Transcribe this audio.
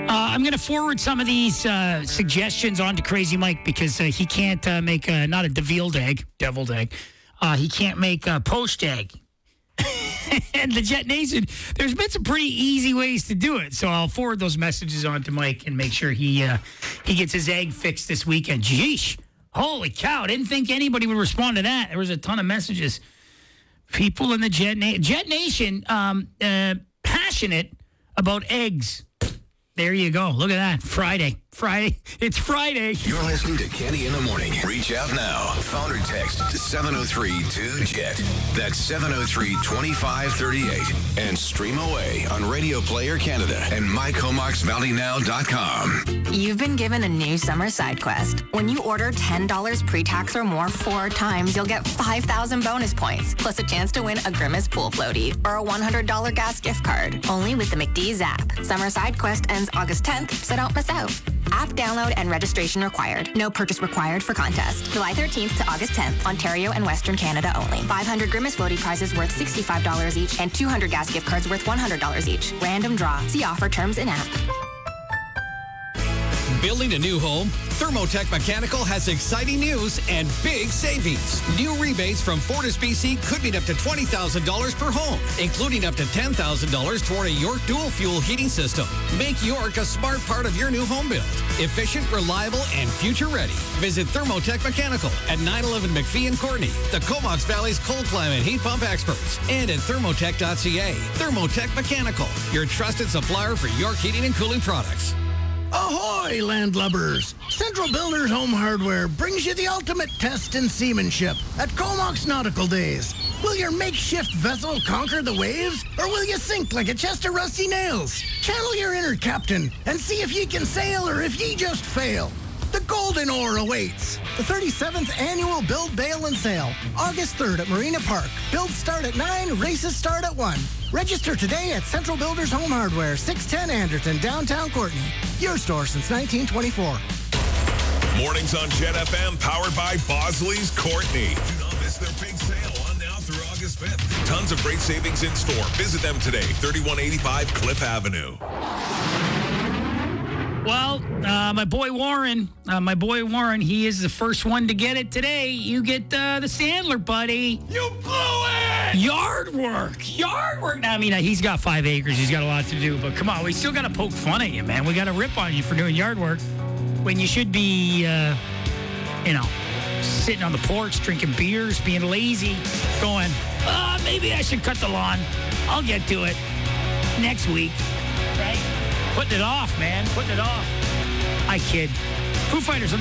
I'm going to forward some of these suggestions on to Crazy Mike because he can't make not a deviled egg. He can't make a poached egg. And the Jet Nation, there's been some pretty easy ways to do it. So I'll forward those messages on to Mike and make sure he gets his egg fixed this weekend. Jeesh. Holy cow. Didn't think anybody would respond to that. There was a ton of messages. People in the Jet Nation passionate about eggs. There you go. Look at that. Friday. It's Friday. You're listening to Kenny in the Morning. Reach out now. Phone or text to 703-2JET. That's 703-2538. And stream away on Radio Player Canada and mycomoxvalleynow.com. You've been given a new summer side quest. When you order $10 pre-tax or more 4 times, you'll get 5,000 bonus points, plus a chance to win a Grimace pool floaty or a $100 gas gift card. Only with the McDee's app. Summer side quest ends August 10th, so don't miss out. App download and registration required. No purchase required for contest. July 13th to August 10th, Ontario and Western Canada only. 500 Grimace floaty prizes worth $65 each and 200 gas gift cards worth $100 each. Random draw. See offer terms in app. Building a new home? Thermotech Mechanical has exciting news and big savings. New rebates from Fortis BC could mean up to $20,000 per home, including up to $10,000 toward a York dual fuel heating system. Make York a smart part of your new home build. Efficient, reliable, and future ready. Visit Thermotech Mechanical at 911 McPhee and Courtney, the Comox Valley's cold climate heat pump experts, and at thermotech.ca. Thermotech Mechanical, your trusted supplier for York heating and cooling products. Ahoy, landlubbers! Central Builders Home Hardware brings you the ultimate test in seamanship at Comox Nautical Days. Will your makeshift vessel conquer the waves, or will you sink like a chest of rusty nails? Channel your inner captain and see if ye can sail or if ye just fail. The Golden Oar awaits. The 37th Annual Build, Bail, and Sail. August 3rd at Marina Park. Builds start at 9, races start at 1. Register today at Central Builders Home Hardware, 610 Anderton, downtown Courtney. Your store since 1924. Mornings on Jet FM, powered by Bosley's Courtney. Do not miss their big sale on now through August 5th. Tons of great savings in store. Visit them today, 3185 Cliff Avenue. Well, my boy Warren, he is the first one to get it today. You get the Sandler, buddy. You blew it! Yard work. Now, I mean, he's got 5 acres. He's got a lot to do. But come on, we still got to poke fun at you, man. We got to rip on you for doing yard work when you should be, sitting on the porch, drinking beers, being lazy, going, maybe I should cut the lawn. I'll get to it next week, right? Putting it off, man. I kid. Foo Fighters on the